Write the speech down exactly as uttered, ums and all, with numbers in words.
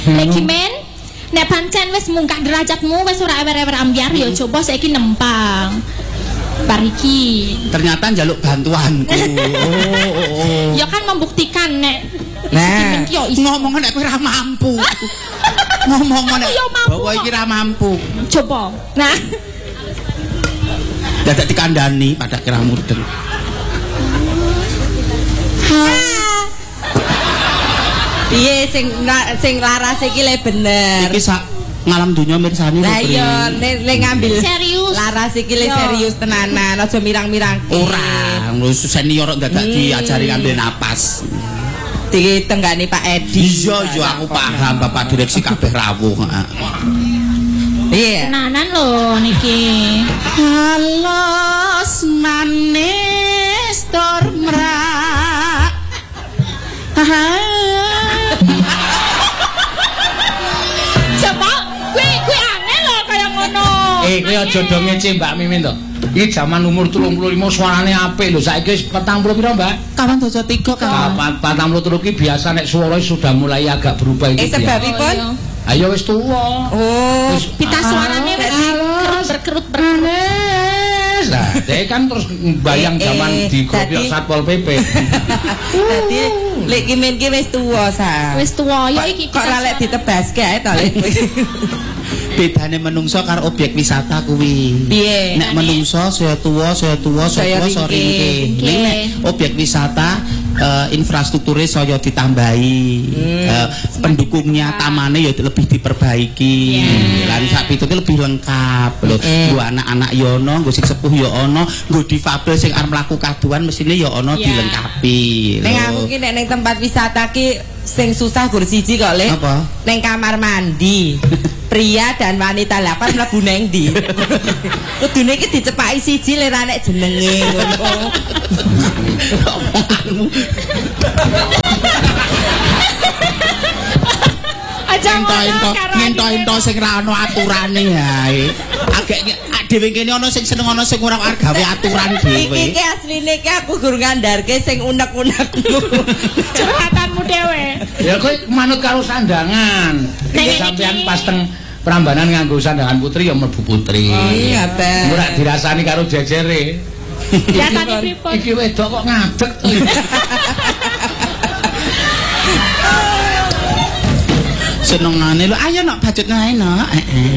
Lagi men nek pancen wis munggah derajatmu wis ora ewer-ewer ambyar ya coba saiki nempang. Bariki. Ternyata njaluk bantuanku. Oh, oh, oh. Ya kan membuktikan nek nah, ngomong nek kowe ora mampu. Ngomong nek bahwa iki ora mampu. Coba. Nah. Dadak dikandani pada kira mudeng. Piye sing sing laras iki le bener. Iki sak ngalam donya mirsani lho. Lah iya nek ngambil serius. Laras iki le serius tenanan, aja mirang-mirang. Ora, wis senior dadak diajari ngambil napas. Ditenggani Pak Edi. Iya, iya aku paham Bapak Direksi kabeh rawuh. Iya. Tenanan lho niki. Halos manis tur mrak. Coba kuwi kuwi aneh lho kaya ngono. Eh kowe aja do ngece Mbak Mimin to. Iki jaman umur telung puluh lima suarane apik lho. Saiki wis petang puluh pira, Mbak? Kawan dojo tiga kan. patang puluh telu ki biasa nek swara sudah mulai agak berubah iki. Eh sebabipun ayo wis tuwa. Oh, pita suarane wis berkerut berkerut. Lah, dhek kan terus bayang zaman di Kopiok Satpol P P. Dadi lek ki men ki wis tuwa sa. Wis tuwa ya iki kok ora lek ditebaske ae to lek. Bedane menungso karo objek wisata kuwi. Piye? Nek menungso saya tuwa, saya tuwa, saya tuwa saya ringkih. Nek objek wisata uh, infrastrukturnya saya ditambahi. Hmm. Uh, pendukungnya tamane ya lebih diperbaiki. Yeah. Lan sak pitune lebih lengkap lho. Nggo mm. anak-anak ya ono, nggo sing sepuh ya ono, nggo difabel sing arep mlaku kaduan mesine ya ono yeah. dilengkapi. Ning aku ki nek ning tempat wisata ki sing susah gur siji kok, Le. Apa? Ning kamar mandi. Pria dan wanita lapan mlebu nang ndi. Kudune iki dicepaki siji le ra nek jenenge ngono. Aja ento-ento ento-ento sing ra ono aturane ae. Agek dhewe kene ana sing seneng ana sing ora gawe aturan dhewe. Iki asline ki aku gur ngandharke sing unek-unekmu. Curhatanmu dhewe. Ya kowe manut karo sandangan. Iki sampean pas teng Prambanan nganggo sandangan putri ya mlebu putri. Oh iya teh. Ora dirasani karo jejere. Jatane pripun? Iki wedok kok ngadeg. Senengane lho ayo nok bajut ae nok. Heeh.